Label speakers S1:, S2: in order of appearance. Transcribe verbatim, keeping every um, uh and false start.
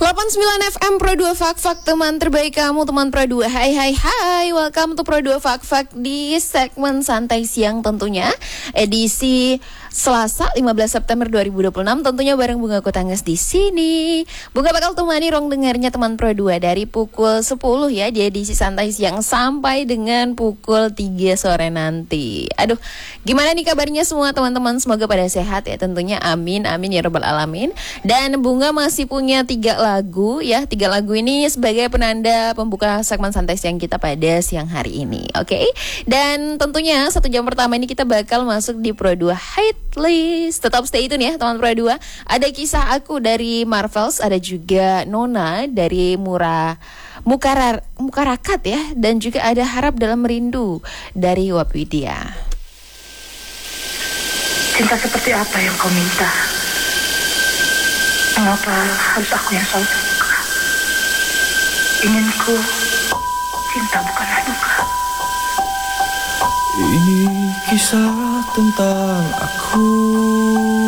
S1: delapan puluh sembilan F M Pro dua Fak Fak, teman terbaik kamu, teman Pro dua. Hai hai hai, welcome to Pro dua Fak Fak di segmen santai siang tentunya. Edisi Selasa lima belas September dua ribu dua puluh enam, tentunya bareng Bunga Kutanges di sini. Bunga bakal temani rong dengarnya teman Pro dua dari pukul sepuluh ya di edisi santai siang sampai dengan pukul tiga sore nanti. Aduh, gimana nih kabarnya semua teman-teman? Semoga pada sehat ya tentunya. Amin amin ya rabbal alamin. Dan Bunga masih punya tiga lagu ya. Tiga lagu ini sebagai penanda pembuka segmen santai siang kita pada siang hari ini. Oke. Okay? Dan tentunya satu jam pertama ini kita bakal masuk di Pro dua Hit List. Tetap stay tune ya teman Pro dua. Ada kisah aku dari Marvels, ada juga Nona dari Murah Mukarar, Mukarakat ya, dan juga ada Harap Dalam Rindu dari Wapwidia.
S2: Cinta seperti apa yang kau minta? Mengapa harus aku yang selalu terbuka? Inginku cinta bukanlah duka.
S3: Ini kisah tentang aku